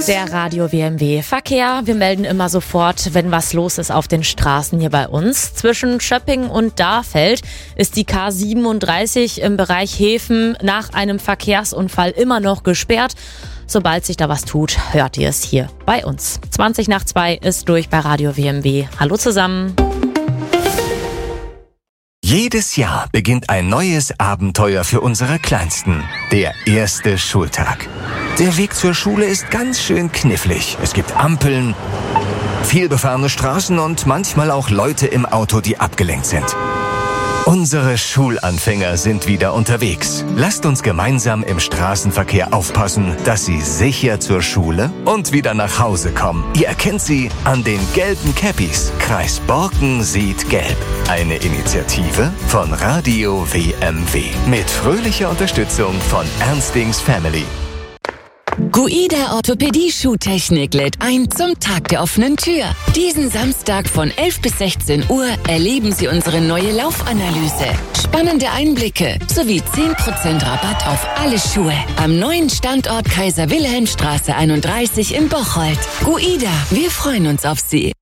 Der Radio WMW Verkehr. Wir melden immer sofort, wenn was los ist auf den Straßen hier bei uns. Zwischen Schöpping und Dahlfeld ist die K37 im Bereich Häfen nach einem Verkehrsunfall immer noch gesperrt. Sobald sich da was tut, hört ihr es hier bei uns. 2:20 ist durch bei Radio WMW. Hallo zusammen. Jedes Jahr beginnt ein neues Abenteuer für unsere Kleinsten. Der erste Schultag. Der Weg zur Schule ist ganz schön knifflig. Es gibt Ampeln, vielbefahrene Straßen und manchmal auch Leute im Auto, die abgelenkt sind. Unsere Schulanfänger sind wieder unterwegs. Lasst uns gemeinsam im Straßenverkehr aufpassen, dass sie sicher zur Schule und wieder nach Hause kommen. Ihr erkennt sie an den gelben Cappies. Kreis Borken sieht gelb. Eine Initiative von Radio WMW. Mit fröhlicher Unterstützung von Ernstings Family. Guida Orthopädie Schuhtechnik lädt ein zum Tag der offenen Tür. Diesen Samstag von 11 bis 16 Uhr erleben Sie unsere neue Laufanalyse. Spannende Einblicke sowie 10% Rabatt auf alle Schuhe. Am neuen Standort Kaiser-Wilhelm-Straße 31 in Bocholt. Guida, wir freuen uns auf Sie.